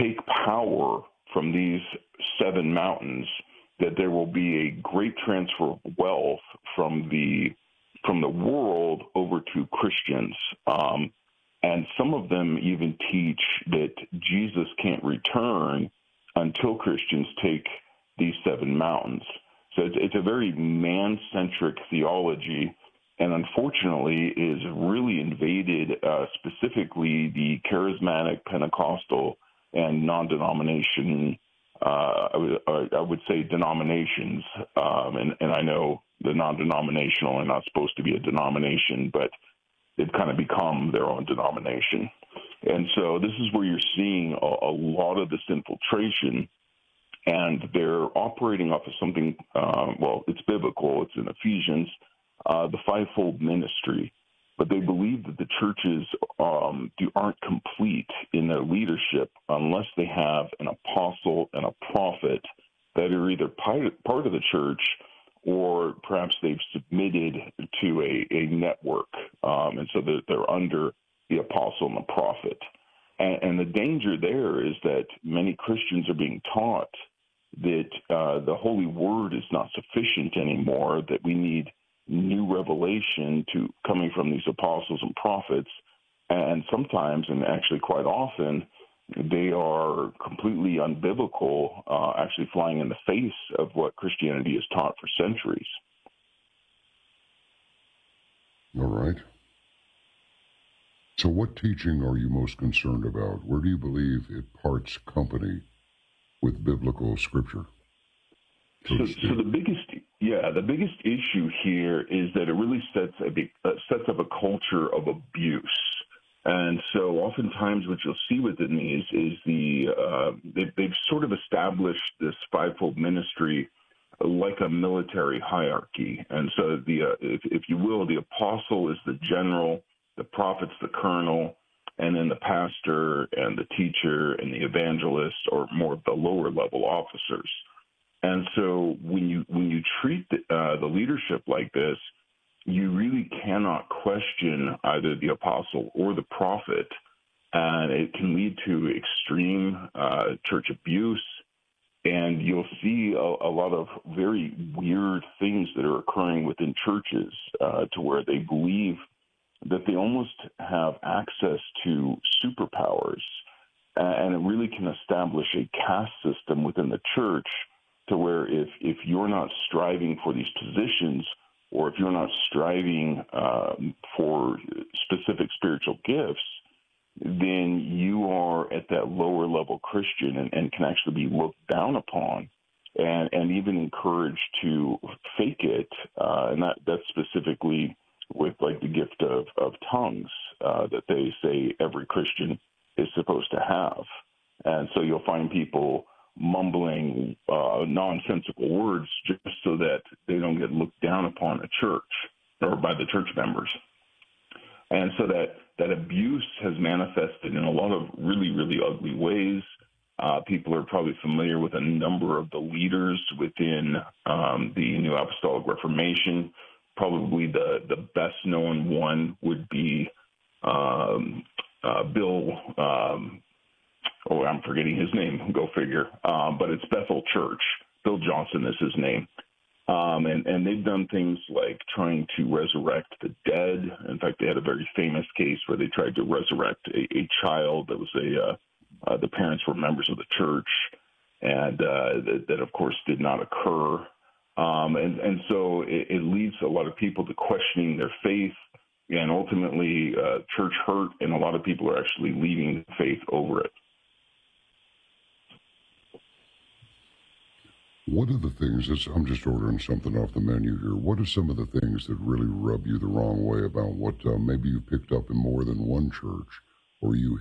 take power from these seven mountains, that there will be a great transfer of wealth from the world over to Christians. And some of them even teach that Jesus can't return until Christians take these seven mountains. So it's a very man-centric theology, and unfortunately is really invaded specifically the charismatic, Pentecostal, and non-denomination, I would say denominations. And I know the non-denominational are not supposed to be a denomination, but they've kind of become their own denomination. And so this is where you're seeing a lot of this infiltration, and they're operating off of something, well, it's biblical, it's in Ephesians, the fivefold ministry. But they believe that the churches aren't complete in their leadership unless they have an apostle and a prophet that are either part of the church, or perhaps they've submitted to a network, and so they're under the apostle and the prophet. And the danger there is that many Christians are being taught that the Holy Word is not sufficient anymore, that we need new revelation coming from these apostles and prophets. And sometimes, and actually quite often, they are completely unbiblical, actually flying in the face of what Christianity has taught for centuries. All right. So what teaching are you most concerned about? Where do you believe it parts company with biblical scripture? So the biggest issue here is that it really sets up a culture of abuse. And so oftentimes what you'll see within these is they've sort of established this fivefold ministry like a military hierarchy. And so if you will, the apostle is the general, the prophet's the colonel, and then the pastor and the teacher and the evangelist are more of the lower level officers. And so when you treat the leadership like this, you really cannot question either the apostle or the prophet, and it can lead to extreme church abuse. And you'll see a lot of very weird things that are occurring within churches to where they believe that they almost have access to superpowers, and it really can establish a caste system within the church to where if you're not striving for these positions, or if you're not striving for specific spiritual gifts, then you are at that lower level Christian and can actually be looked down upon and even encouraged to fake it. And that's specifically with like the gift of tongues that they say every Christian is supposed to have. And so you'll find people mumbling nonsensical words just so that they don't get looked down upon at church or by the church members. And so that abuse has manifested in a lot of really, really ugly ways. People are probably familiar with a number of the leaders within the New Apostolic Reformation. Probably the best-known one would be Bill, I'm forgetting his name, go figure, but it's Bethel Church. Bill Johnson is his name. And they've done things like trying to resurrect the dead. In fact, they had a very famous case where they tried to resurrect a child that was the parents were members of the church, and that of course did not occur. And so it leads a lot of people to questioning their faith, and ultimately church hurt, and a lot of people are actually leaving faith over it. What are the things, I'm just ordering something off the menu here, what are some of the things that really rub you the wrong way about what maybe you picked up in more than one church, or you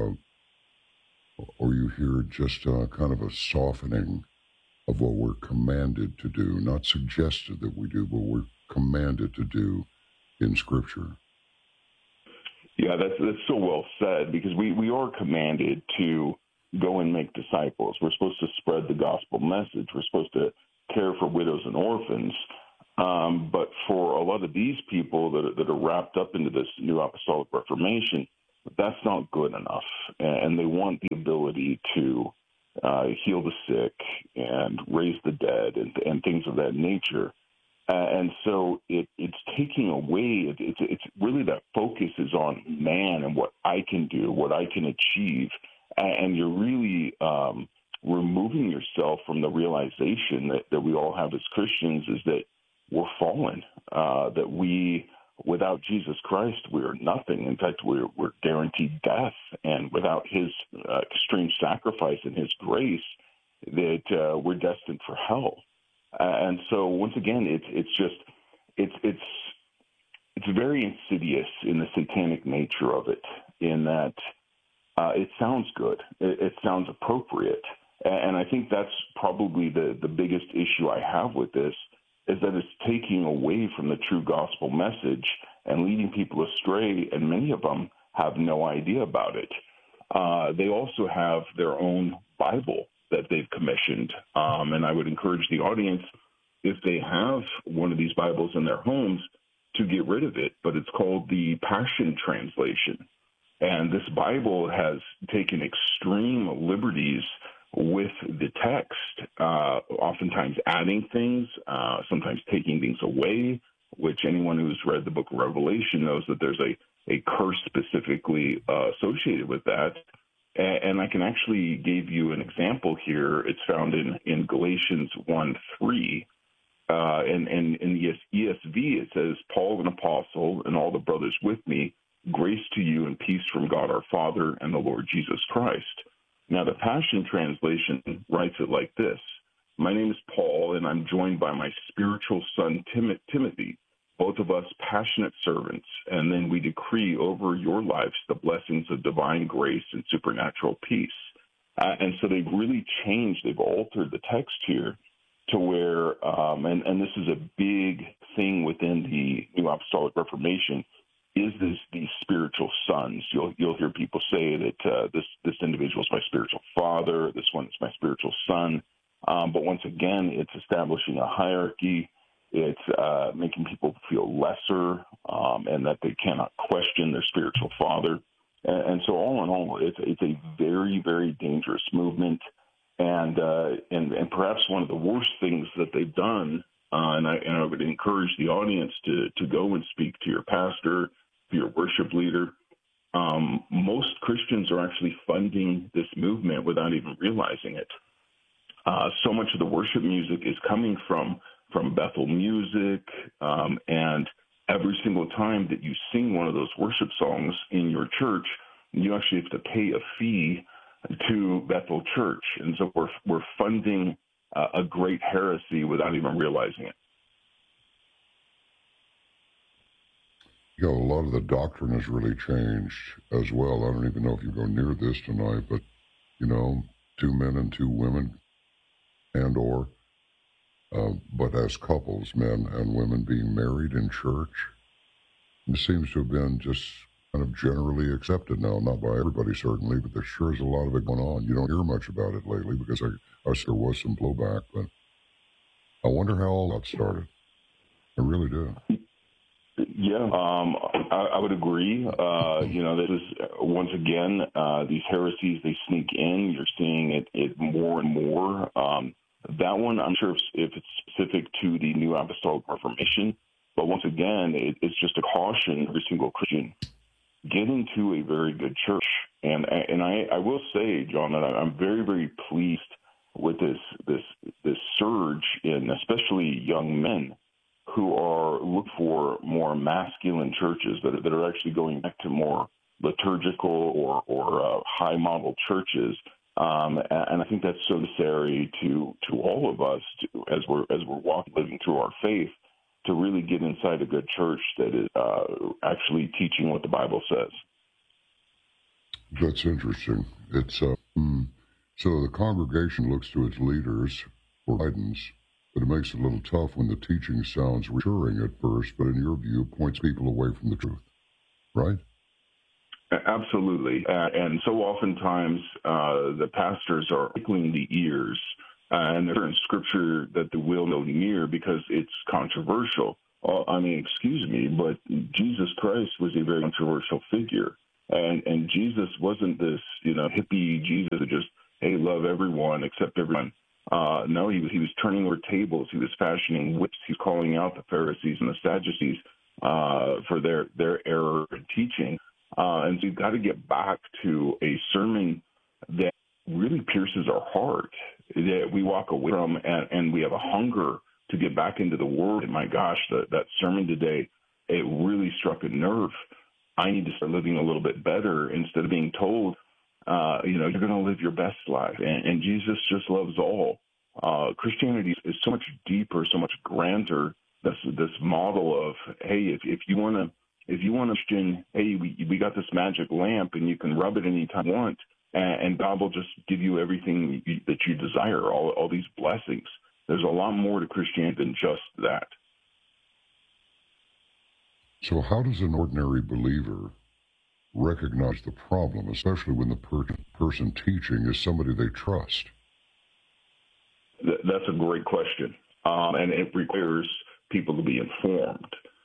hear just kind of a softening of what we're commanded to do, not suggested that we do, but we're commanded to do in Scripture? Yeah, that's so well said, because we are commanded to go and make disciples. We're supposed to spread the gospel message. We're supposed to care for widows and orphans. But for a lot of these people that are wrapped up into this New Apostolic Reformation, that's not good enough. And they want the ability to heal the sick and raise the dead and things of that nature. And so it's taking away, it's really that focus is on man and what I can do, what I can achieve. And you're really removing yourself from the realization that we all have as Christians is that we're fallen, that we, without Jesus Christ, we're nothing. In fact, we're guaranteed death. And without his extreme sacrifice and his grace, that we're destined for hell. And so, once again, it's very insidious in the satanic nature of it, in that it sounds good, it sounds appropriate, and I think that's probably the biggest issue I have with this, is that it's taking away from the true gospel message and leading people astray, and many of them have no idea about it. They also have their own Bible that they've commissioned. And I would encourage the audience, if they have one of these Bibles in their homes, to get rid of it. But it's called the Passion Translation. And this Bible has taken extreme liberties with the text, oftentimes adding things, sometimes taking things away, which anyone who's read the book of Revelation knows that there's a curse specifically associated with that. And I can actually give you an example here. It's found in Galatians 1:3. And in the ESV, it says, Paul, an apostle, and all the brothers with me, grace to you and peace from God our Father and the Lord Jesus Christ. Now, the Passion Translation writes it like this. My name is Paul, and I'm joined by my spiritual son, Timothy, both of us passionate servants, and then we decree over your lives the blessings of divine grace and supernatural peace. And so they've really changed, they've altered the text here to where, and this is a big thing within the New Apostolic Reformation, is these spiritual sons. You'll hear people say that this individual is my spiritual father, this one is my spiritual son. But once again, it's establishing a hierarchy. It's making people feel lesser and that they cannot question their spiritual father. And so all in all, it's a very, very dangerous movement. And perhaps one of the worst things that they've done, and I would encourage the audience to go and speak to your pastor, to your worship leader. Most Christians are actually funding this movement without even realizing it. So much of the worship music is coming from Bethel Music, and every single time that you sing one of those worship songs in your church, you actually have to pay a fee to Bethel Church. And so we're funding a great heresy without even realizing it. You know, a lot of the doctrine has really changed as well. I don't even know if you go near this tonight, but, you know, 2 men and 2 women but as couples, men and women being married in church, it seems to have been just kind of generally accepted now, not by everybody certainly, but there sure is a lot of it going on. You don't hear much about it lately because I there was some blowback, but I wonder how all that started. I really do. Yeah, I would agree. This is, once again, these heresies, they sneak in. You're seeing it more and more. That one, I'm sure if it's specific to the New Apostolic Reformation, but once again, it's just a caution every single Christian. Get into a very good church. And I will say, John, that I'm very, very pleased with this surge in especially young men who are looking for more masculine churches that are actually going back to more liturgical or high model churches. And I think that's so necessary to all of us as we're walking, living through our faith, to really get inside a good church that is actually teaching what the Bible says. That's interesting. It's so the congregation looks to its leaders for guidance, but it makes it a little tough when the teaching sounds reassuring at first, but in your view, points people away from the truth, right? Absolutely. And so oftentimes the pastors are tickling the ears, and there's certain scripture that they will go near because it's controversial. I mean, excuse me, but Jesus Christ was a very controversial figure. And Jesus wasn't this, hippie Jesus who just, hey, love everyone, accept everyone. No, he was turning over tables. He was fashioning whips. He was calling out the Pharisees and the Sadducees for their error in teaching. And so you've got to get back to a sermon that really pierces our heart, that we walk away from, and we have a hunger to get back into the Word. And my gosh, that sermon today, it really struck a nerve. I need to start living a little bit better instead of being told, you're going to live your best life. And Jesus just loves all. Christianity is so much deeper, so much grander. This model of, hey, if you want to Christian, hey, we got this magic lamp and you can rub it anytime you want, and God will just give you everything that you desire, all these blessings. There's a lot more to Christianity than just that. So how does an ordinary believer recognize the problem, especially when the person teaching is somebody they trust? That's a great question, and it requires people to be informed.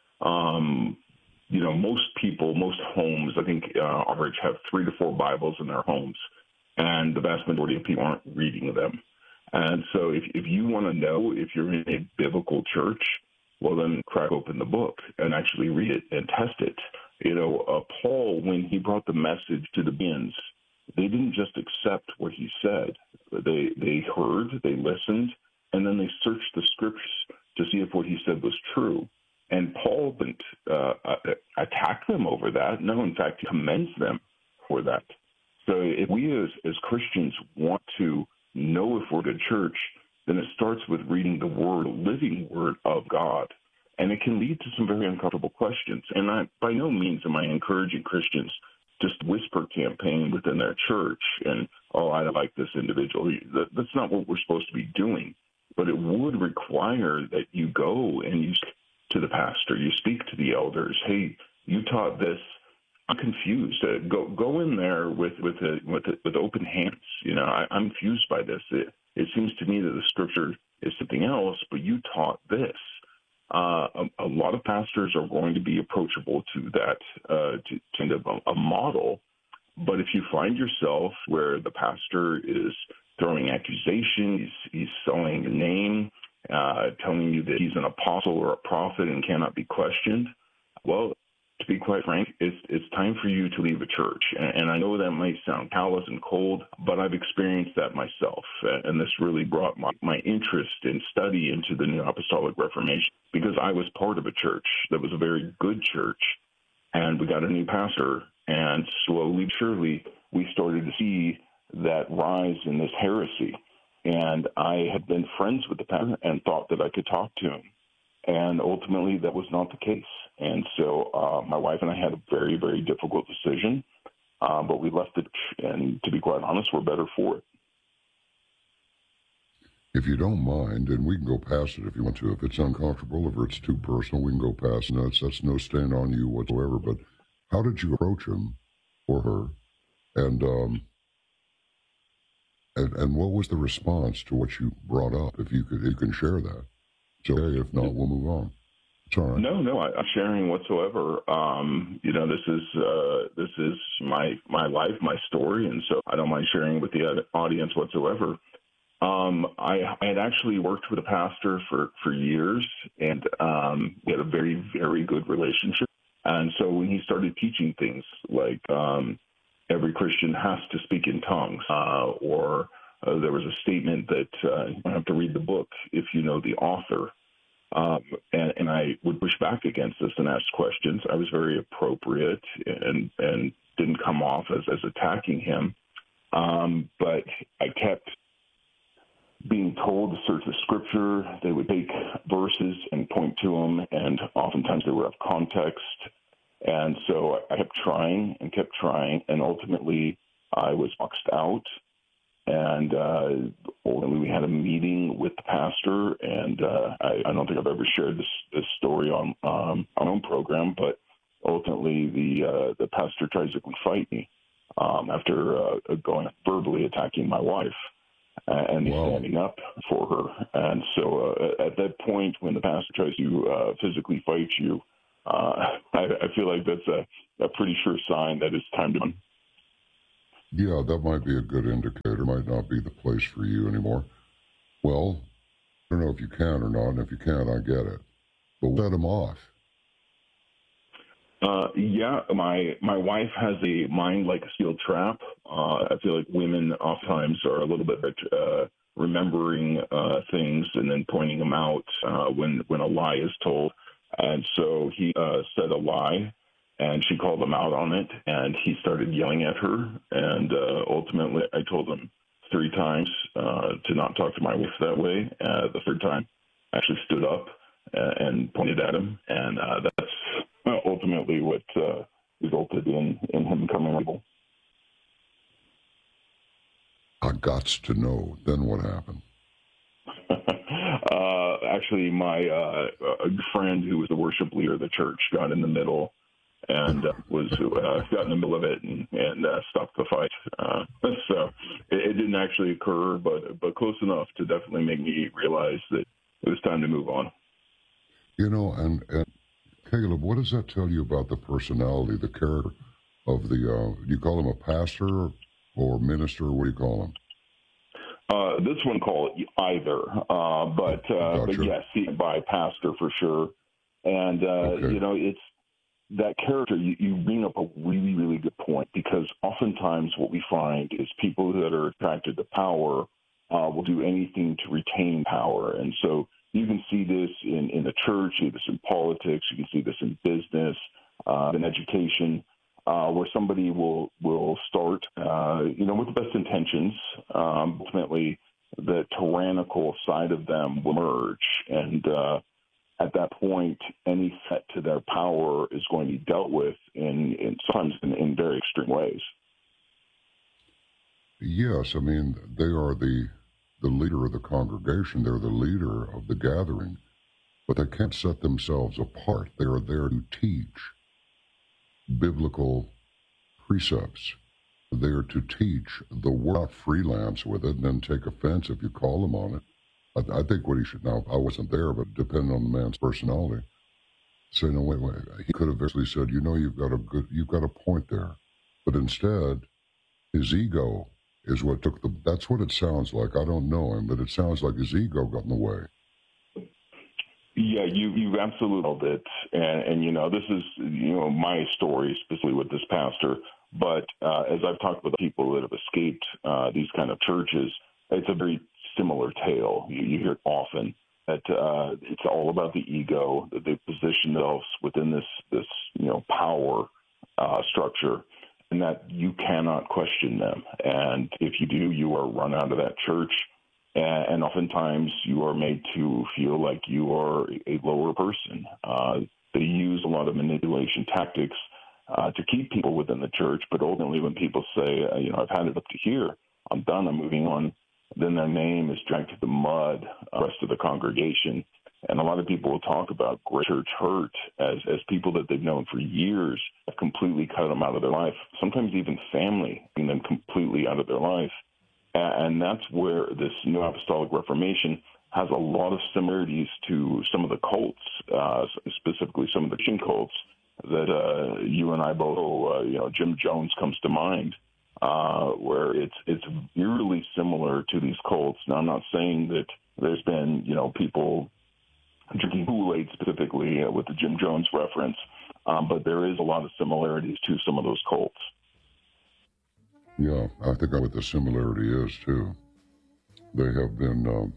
Most homes, I think, average have 3 to 4 Bibles in their homes, and the vast majority of people aren't reading them. And so if you want to know if you're in a biblical church, well, then crack open the book and actually read it and test it. Paul, when he brought the message to the Bereans, they didn't just accept what he said. They heard, they listened, and then they searched the scriptures to see if what he said was true. And Paul didn't attack them over that. No, in fact, he commends them for that. So if we as Christians want to know if we're a good church, then it starts with reading the Word, living Word of God. And it can lead to some very uncomfortable questions. And by no means am I encouraging Christians just whisper campaign within their church and, I don't like this individual. That's not what we're supposed to be doing. But it would require that you go and you speak to the pastor, you speak to the elders. Hey, you taught this. I'm confused. Go in there with open hands. I'm confused by this. It seems to me that the scripture is something else, but you taught this. A lot of pastors are going to be approachable to that, to kind of a model. But if you find yourself where the pastor is throwing accusations, he's selling your name, telling you that he's an apostle or a prophet and cannot be questioned, well, to be quite frank, it's time for you to leave a church. And I know that might sound callous and cold, but I've experienced that myself. And this really brought my interest in study into the New Apostolic Reformation, because I was part of a church that was a very good church. And we got a new pastor, and slowly, surely, we started to see that rise in this heresy. And I had been friends with the pastor and thought that I could talk to him. And ultimately, that was not the case. And so my wife and I had a very, very difficult decision, but we left it. And to be quite honest, we're better for it. If you don't mind, and we can go past it if you want to. If it's uncomfortable, if it's too personal, we can go past it. That's no stand on you whatsoever. But how did you approach him or her? And what was the response to what you brought up? If you can share that. It's okay. If not, we'll move on. It's all right. No, I'm sharing whatsoever. This is my life, my story, and so I don't mind sharing with the audience whatsoever. I had actually worked with a pastor for years, and we had a very, very good relationship. And so when he started teaching things like every Christian has to speak in tongues, or there was a statement that you don't have to read the book if you know the author. And I would push back against this and ask questions. I was very appropriate and didn't come off as attacking him. But I kept being told to search the scripture. They would take verses and point to them, and oftentimes they would have context. And so I kept trying, and ultimately I was boxed out. And ultimately we had a meeting with the pastor, and I don't think I've ever shared this story on our own program, but ultimately the pastor tried to fight me after going verbally attacking my wife and standing up for her. And so at that point, when the pastor tries to physically fight you, I feel like a pretty sure sign that it's time to. Yeah, that might be a good indicator. Might not be the place for you anymore. Well, I don't know if you can or not, and if you can, I get it. But set them off. Yeah, my wife has a mind like a steel trap. I feel like women oftentimes are a little bit remembering things and then pointing them out when a lie is told. And so he said a lie, and she called him out on it, and he started yelling at her. And ultimately, I told him 3 times to not talk to my wife that way. The third time, I actually stood up and pointed at him, and that's ultimately what resulted in him coming able. I gots to know. Then what happened? Actually, my friend who was the worship leader of the church got in the middle and got in the middle of it and stopped the fight. So it didn't actually occur, but close enough to definitely make me realize that it was time to move on. You know, and Caleb, what does that tell you about the personality, the character of the, do you call him a pastor or minister? What do you call him? This one call it either, but yes, by pastor for sure. And, okay. You know, it's that character, you bring up a really, really good point, because oftentimes what we find is people that are attracted to power will do anything to retain power. And so you can see this in the church, you see this in politics, you can see this in business, in education, where somebody will start, with the best intentions. Ultimately, the tyrannical side of them will emerge, and at that point, any threat to their power is going to be dealt with sometimes in very extreme ways. Yes, I mean, they are the leader of the congregation. They're the leader of the gathering, but they can't set themselves apart. They are there to teach biblical precepts. They're to teach the word, not freelance with it and then take offense if you call them on it. I think what he should, now, I wasn't there, but depending on the man's personality, say, no, wait, he could have actually said, you've got a point there. But instead, his ego is what that's what it sounds like. I don't know him, but it sounds like his ego got in the way. Yeah, you absolutely nailed it. And this is, my story specifically with this pastor. But as I've talked with people that have escaped these kind of churches, it's a very similar tale. You hear it often that it's all about the ego, that they position themselves within this power structure, and that you cannot question them. And if you do, you are run out of that church. And oftentimes you are made to feel like you are a lower person. They use a lot of manipulation tactics to keep people within the church. But ultimately, when people say, I've had it up to here, I'm done, I'm moving on, then their name is dragged to the mud, the rest of the congregation. And a lot of people will talk about great church hurt as people that they've known for years have completely cut them out of their life, sometimes even family, and them completely out of their life. And that's where this New Apostolic Reformation has a lot of similarities to some of the cults, specifically some of the Christian cults that you and I both know. Jim Jones comes to mind, where it's eerily similar to these cults. Now, I'm not saying that there's been, people drinking Kool-Aid specifically with the Jim Jones reference, but there is a lot of similarities to some of those cults. Yeah, I think what the similarity is, too. They have been,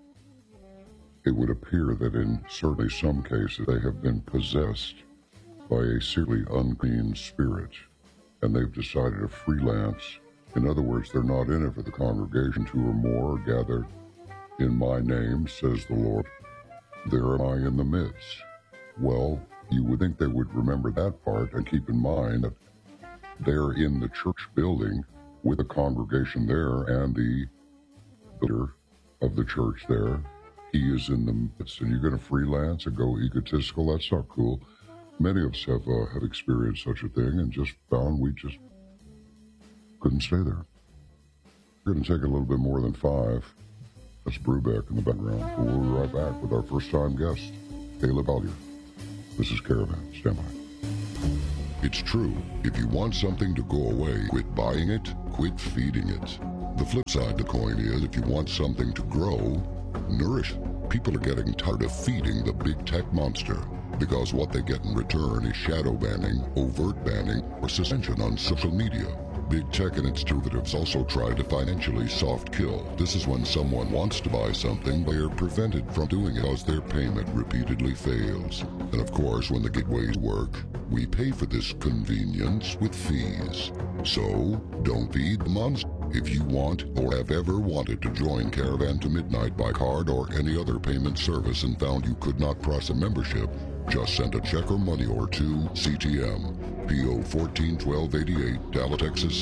it would appear that in certainly some cases, they have been possessed by a seriously unclean spirit, and they've decided to freelance. In other words, they're not in it for the congregation. 2 or more are gathered in my name, says the Lord. There am I in the midst. Well, you would think they would remember that part and keep in mind that they're in the church building with the congregation there and the leader of the church there. He is in the midst. And you're going to freelance and go egotistical? That's not cool. Many of us have experienced such a thing and just found we just couldn't stay there. We're going to take a little bit more than 5. That's Brubeck in the background. But we'll be right back with our first-time guest, Caleb Collier. This is Caravan. Stand by. It's true. If you want something to go away, quit buying it, quit feeding it. The flip side of the coin is if you want something to grow, nourish it. People are getting tired of feeding the big tech monster because what they get in return is shadow banning, overt banning, or suspension on social media. Big tech and its derivatives also try to financially soft kill. This is when someone wants to buy something, they are prevented from doing it because their payment repeatedly fails. And of course, when the gateways work, we pay for this convenience with fees. So, don't feed the monster. If you want or have ever wanted to join Caravan to Midnight by card or any other payment service and found you could not process a membership, just send a check or money order to CTM, PO 141288, Dallas, Texas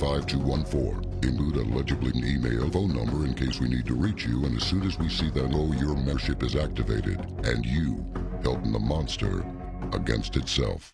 75214. Include a legible email, phone number in case we need to reach you, and as soon as we see that your membership is activated, and you helping the monster against itself.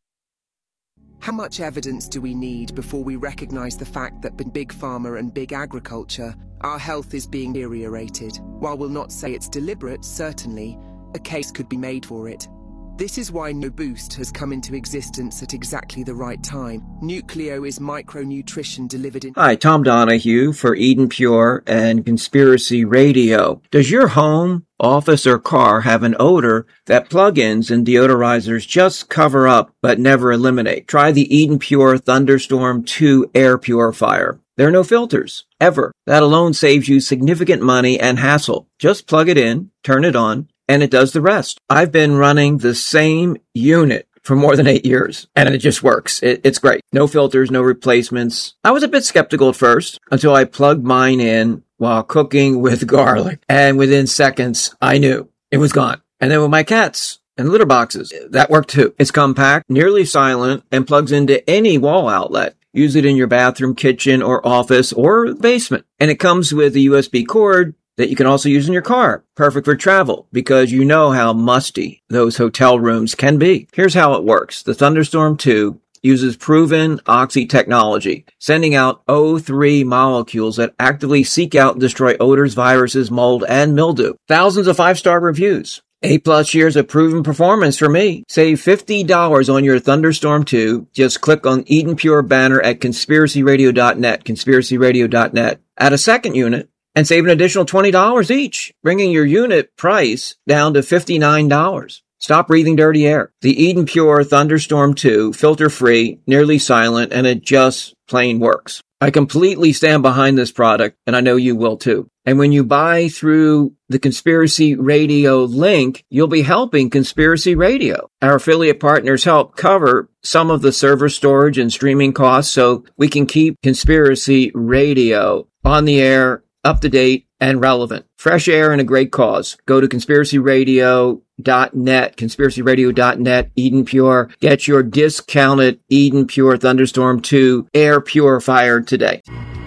How much evidence do we need before we recognize the fact that in Big Pharma and Big Agriculture, our health is being deteriorated? While we'll not say it's deliberate, certainly, a case could be made for it. This is why NoBoost has come into existence at exactly the right time. Nucleo is micronutrition delivered in... Hi, Tom Donahue for Eden Pure and Conspiracy Radio. Does your home, office, or car have an odor that plug-ins and deodorizers just cover up but never eliminate? Try the Eden Pure Thunderstorm 2 air purifier. There are no filters, ever. That alone saves you significant money and hassle. Just plug it in, turn it on, and it does the rest. I've been running the same unit for more than 8 years, and it just works. It's great. No filters, no replacements. I was a bit skeptical at first until I plugged mine in while cooking with garlic, and within seconds, I knew it was gone. And then with my cats and litter boxes, that worked too. It's compact, nearly silent, and plugs into any wall outlet. Use it in your bathroom, kitchen, or office, or basement. And it comes with a USB cord that you can also use in your car. Perfect for travel, because you know how musty those hotel rooms can be. Here's how it works. The Thunderstorm 2 uses proven oxy technology, sending out O3 molecules that actively seek out and destroy odors, viruses, mold, and mildew. Thousands of 5-star reviews. 8+ years of proven performance for me. Save $50 on your Thunderstorm 2. Just click on Eden Pure banner at conspiracyradio.net, conspiracyradio.net. Add a second unit and save an additional $20 each, bringing your unit price down to $59. Stop breathing dirty air. The Eden Pure Thunderstorm 2, filter-free, nearly silent, and it just plain works. I completely stand behind this product, and I know you will too. And when you buy through the Conspiracy Radio link, you'll be helping Conspiracy Radio. Our affiliate partners help cover some of the server storage and streaming costs so we can keep Conspiracy Radio on the air, up to date, and relevant. Fresh air and a great cause. Go to conspiracyradio.net, conspiracyradio.net, Eden Pure. Get your discounted Eden Pure Thunderstorm 2 air purifier today.